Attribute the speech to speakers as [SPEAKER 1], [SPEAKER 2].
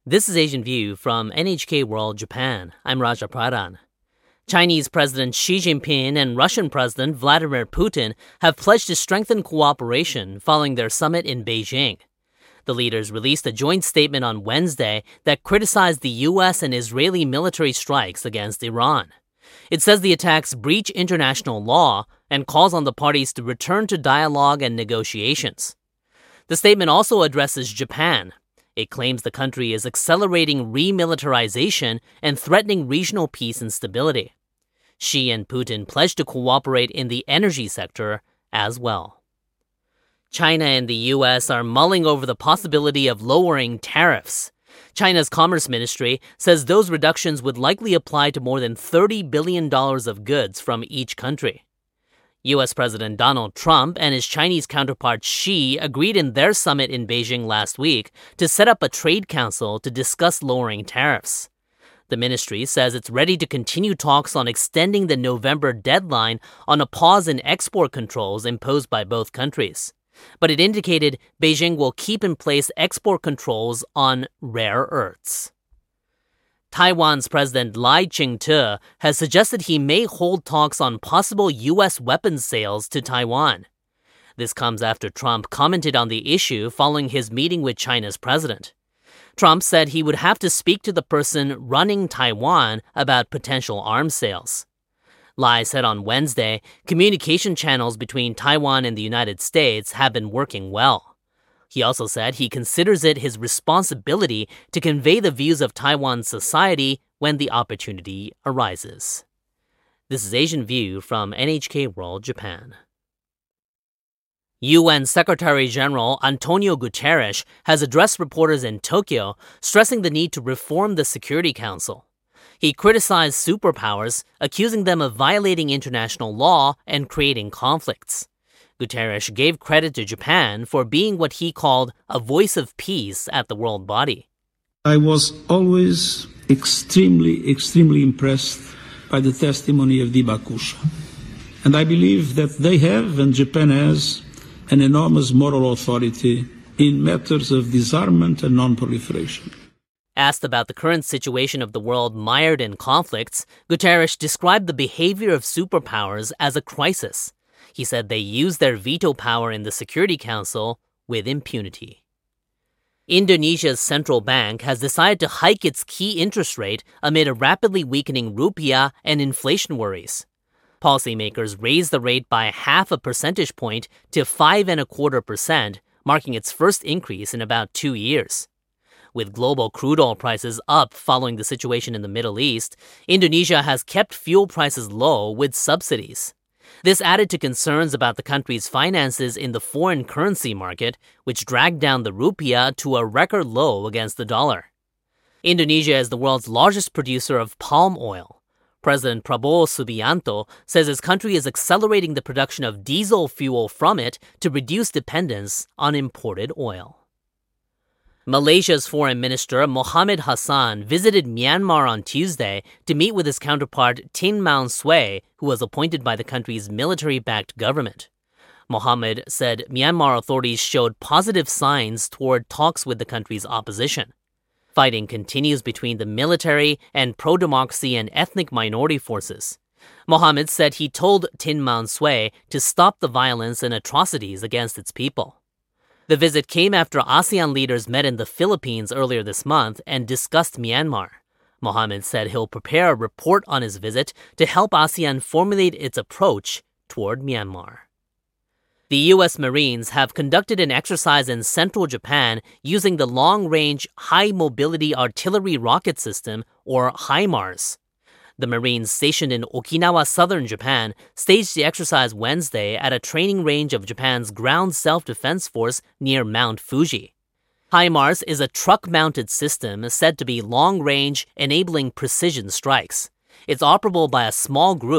[SPEAKER 1] This is Asian View from NHK World Japan. I'm Raja Pradhan. Chinese President Xi Jinping and Russian President Vladimir Putin have pledged to strengthen cooperation following their summit in Beijing. The leaders released a joint statement on Wednesday that criticized the U.S. and Israeli military strikes against Iran. It says the attacks breach international law and calls on the parties to return to dialogue and negotiations. The statement also addresses Japan. It claims the country is accelerating remilitarization and threatening regional peace and stability. Xi and Putin pledged to cooperate in the energy sector as well. China and the U.S. are mulling over the possibility of lowering tariffs. China's Commerce Ministry says those reductions would likely apply to more than $30 billion of goods from each country. U.S. President Donald Trump and his Chinese counterpart Xi agreed in their summit in Beijing last week to set up a trade council to discuss lowering tariffs. The ministry says it's ready to continue talks on extending the November deadline on a pause in export controls imposed by both countries. But it indicated Beijing will keep in place export controls on rare earths. Taiwan's President Lai Ching-te has suggested he may hold talks on possible U.S. weapons sales to Taiwan. This comes after Trump commented on the issue following his meeting with China's president. Trump said he would have to speak to the person running Taiwan about potential arms sales. Lai said on Wednesday, communication channels between Taiwan and the United States have been working well. He also said he considers it his responsibility to convey the views of Taiwan's society when the opportunity arises. This is Asian View from NHK World Japan. UN Secretary-General Antonio Guterres has addressed reporters in Tokyo, stressing the need to reform the Security Council. He criticized superpowers, accusing them of violating international law and creating conflicts. Guterres gave credit to Japan for being what he called a voice of peace at the world body.
[SPEAKER 2] I was always extremely impressed by the testimony of the Hibakusha. And I believe that they have, and Japan has, an enormous moral authority in matters of disarmament and non-proliferation.
[SPEAKER 1] Asked about the current situation of the world mired in conflicts, Guterres described the behavior of superpowers as a crisis. He said they use their veto power in the Security Council with impunity. Indonesia's central bank has decided to hike its key interest rate amid a rapidly weakening rupiah and inflation worries. Policymakers raised the rate by 0.5 percentage point to 5.25%, marking its first increase in about 2 years. With global crude oil prices up following the situation in the Middle East, Indonesia has kept fuel prices low with subsidies. This added to concerns about the country's finances in the foreign currency market, which dragged down the rupiah to a record low against the dollar. Indonesia is the world's largest producer of palm oil. President Prabowo Subianto says his country is accelerating the production of diesel fuel from it to reduce dependence on imported oil. Malaysia's Foreign Minister Mohammed Hassan visited Myanmar on Tuesday to meet with his counterpart Tin Maung Sway, who was appointed by the country's military-backed government. Mohammed said Myanmar authorities showed positive signs toward talks with the country's opposition. Fighting continues between the military and pro-democracy and ethnic minority forces. Mohammed said he told Tin Maung Sway to stop the violence and atrocities against its people. The visit came after ASEAN leaders met in the Philippines earlier this month and discussed Myanmar. Mohammed said he'll prepare a report on his visit to help ASEAN formulate its approach toward Myanmar. The U.S. Marines have conducted an exercise in central Japan using the Long-Range High-Mobility Artillery Rocket System, or HIMARS. The Marines stationed in Okinawa, southern Japan, staged the exercise Wednesday at a training range of Japan's ground self-defense force near Mount Fuji. HIMARS is a truck-mounted system said to be long-range, enabling precision strikes. It's operable by a small group